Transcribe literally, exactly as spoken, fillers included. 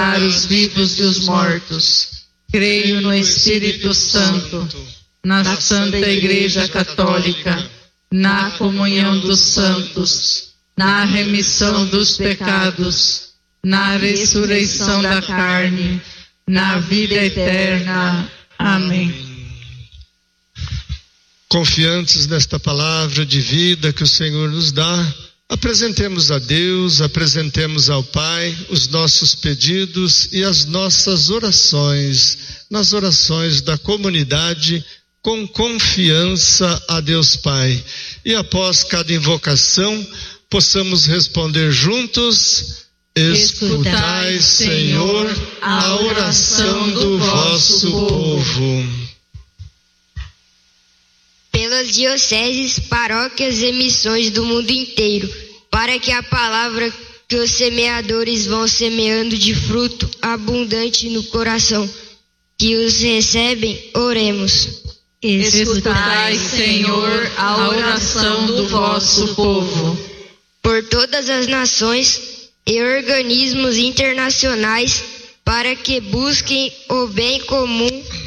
julgar os vivos e os mortos. Creio no Espírito Santo, na Santa Igreja Católica, na comunhão dos santos, na remissão dos pecados, na ressurreição da carne, na vida eterna. Amém. Confiantes nesta palavra de vida que o Senhor nos dá, apresentemos a Deus, apresentemos ao Pai os nossos pedidos e as nossas orações, nas orações da comunidade, com confiança a Deus Pai. E após cada invocação, possamos responder juntos: escutai, Senhor, a oração do vosso povo. Pelas dioceses, paróquias e missões do mundo inteiro, para que a palavra que os semeadores vão semeando de fruto abundante no coração que os recebem, oremos. Escutai, Senhor, a oração do vosso povo. Por todas as nações e organismos internacionais, para que busquem o bem comum